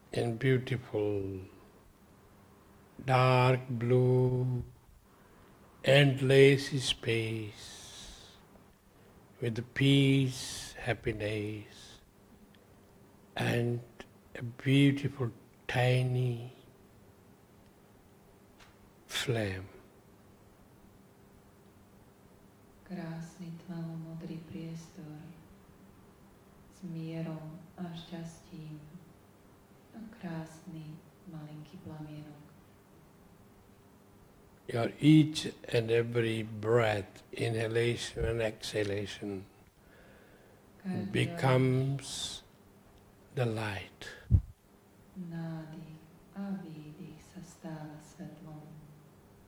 in beautiful dark blue, endless space with peace, happiness, and a beautiful tiny flame. Krásny tmavo-modrý priestor s mierom a šťastím a krásny malinký plamienok. Your each and every breath, inhalation and exhalation, becomes the light. Nádych a výdych sa stáva